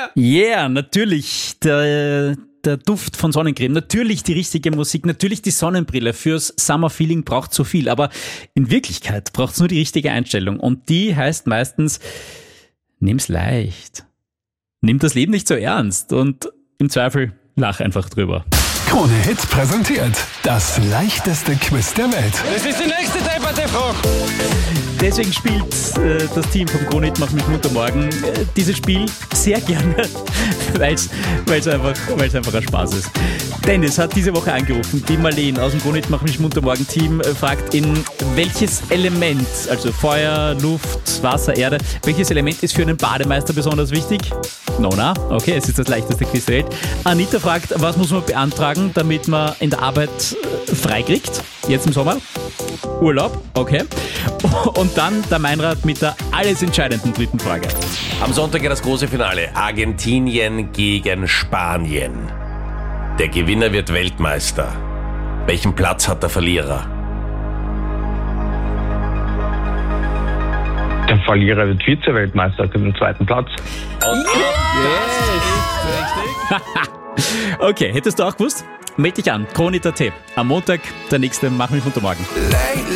Yeah, natürlich. Der Duft von Sonnencreme, natürlich die richtige Musik, natürlich die Sonnenbrille. Fürs Summer-Feeling braucht so viel, aber in Wirklichkeit braucht es nur die richtige Einstellung. Und die heißt meistens, nimm's leicht. Nimm das Leben nicht so ernst und im Zweifel lach einfach drüber. Krone Hits präsentiert das leichteste Quiz der Welt. Das ist die nächste Debatte-Frage. Deswegen spielt das Team vom Krone Hit Mach mich munter morgen dieses Spiel sehr gerne, weil es einfach ein Spaß ist. Dennis hat diese Woche angerufen. Die Marlene aus dem Krone Hit Mach mich munter morgen Team fragt, in welches Element, also Feuer, Luft, Wasser, Erde, welches Element ist für einen Bademeister besonders wichtig? Nona, okay, es ist das leichteste Quiz der Welt. Anita fragt, was muss man beantragen, damit man in der Arbeit frei kriegt? Jetzt im Sommer? Urlaub, okay. Und dann der Meinrad mit der alles entscheidenden dritten Frage. Am Sonntag das große Finale. Argentinien gegen Spanien. Der Gewinner wird Weltmeister. Welchen Platz hat der Verlierer? Der Verlierer wird Vize-Weltmeister, auf dem zweiten Platz. Okay, hättest du auch gewusst? Meld dich an, Krone.at. Am Montag, der nächste Mach mich munter morgen.